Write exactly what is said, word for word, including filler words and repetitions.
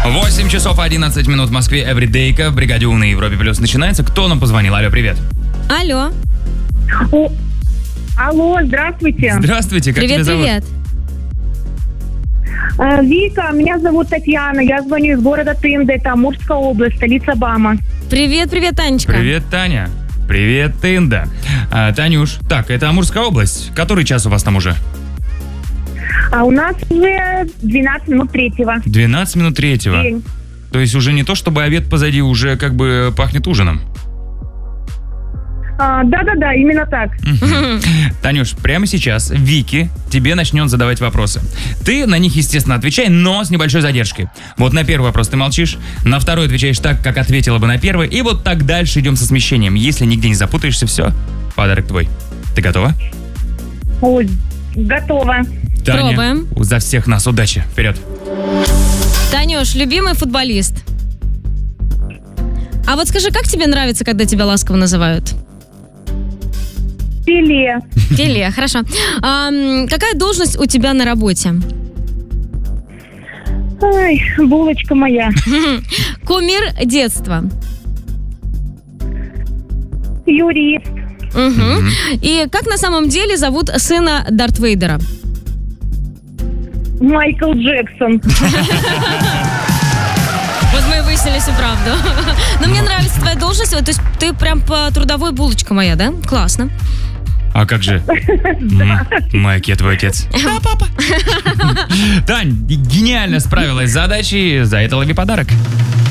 восемь часов одиннадцать минут в Москве. Эвридейка в бригаде У на Европе Плюс начинается. Кто нам позвонил? Алло, привет. Алло. О, алло, здравствуйте. Здравствуйте, как Привет, тебя зовут? привет. Э, Вика, меня зовут Татьяна. Я звоню из города Тында, это Амурская область, столица Бама. Привет, привет, Танечка. Привет, Таня. Привет, Тында. А, Танюш, так, это Амурская область. Который час у вас там уже? А у нас уже двенадцать минут третьего. двенадцать минут третьего. День. То есть уже не то, чтобы обед позади, уже как бы пахнет ужином. А, да-да-да, именно так. Танюш, прямо сейчас Вики тебе начнет задавать вопросы. Ты на них, естественно, отвечай, но с небольшой задержкой. Вот на первый вопрос ты молчишь, на второй отвечаешь так, как ответила бы на первый, и вот так дальше идем со смещением. Если нигде не запутаешься, все, подарок твой. Ты готова? Ой, готово. Таня, Пробуем. за всех нас удачи. Вперед. Танюш, любимый футболист. А вот скажи, как тебе нравится, когда тебя ласково называют? Филе. Филе, хорошо. А, м, какая должность у тебя на работе? Ой, булочка моя. Кумир детства. Юрист. Угу. И как на самом деле зовут сына Дарт Вейдера? Майкл Джексон. Вот мы и выяснили всю правду. Но мне нравится твоя должность. То есть ты прям по трудовой булочка моя, да? Классно. А как же? М, Майк, я твой отец. Да, папа. Тань, гениально справилась с задачей. За это лови подарок.